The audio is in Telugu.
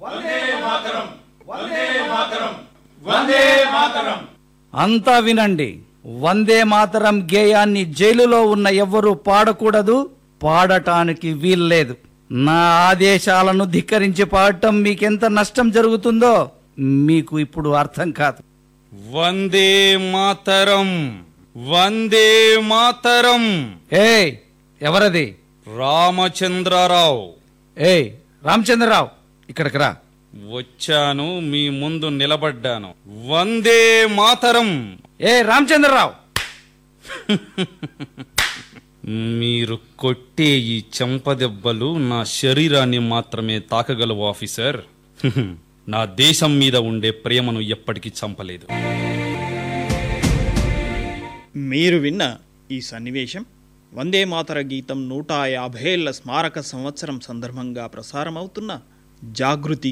అంతా వినండి. వందే మాతరం గేయాన్ని జైలులో ఉన్న ఎవ్వరూ పాడకూడదు, పాడటానికి వీల్లేదు. నా ఆదేశాలను ధిక్కరించి పాడటం మీకెంత నష్టం జరుగుతుందో మీకు ఇప్పుడు అర్థం కాదు. వందే మాతరం, వందే మాతరం. ఏయ్, ఎవరది? రామచంద్రరావు. ఏయ్ రామచంద్రరావు, ఇక్కడికి రా. వచ్చాను, మీ ముందు నిలబడ్డాను. వందే మాతరం. ఏ రామచంద్రరావు, మీరు కొట్టే ఈ చెంపదెబ్బలు నా శరీరాన్ని మాత్రమే తాకగలవు ఆఫీసర్. నా దేశం మీద ఉండే ప్రేమను ఎప్పటికీ చంపలేదు. మీరు విన్న ఈ సన్నివేశం వందే మాతర గీతం 150 ఏళ్ల స్మారక సంవత్సరం సందర్భంగా ప్రసారమవుతున్న జాగృతి